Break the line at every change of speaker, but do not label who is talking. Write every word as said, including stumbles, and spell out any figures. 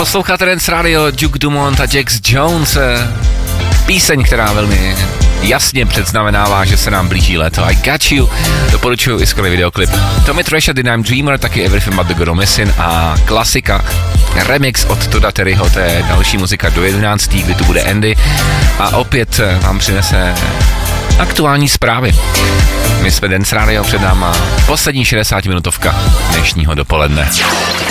Posloucháte Dance Radio, Duke Dumont a Jax Jones. Píseň, která velmi jasně předznamenává, že se nám blíží léto. I Got You. Doporučuji i skvělý videoklip. Tommy Trash a The I'm Dreamer, taky Everything But The Girl Missing a klasika, remix od Toda Terryho, to je další muzika do jedenáctého, kdy tu bude Andy a opět vám přinese aktuální zprávy. My jsme Dance Radio, před náma poslední šedesátiminutovka dnešního dopoledne.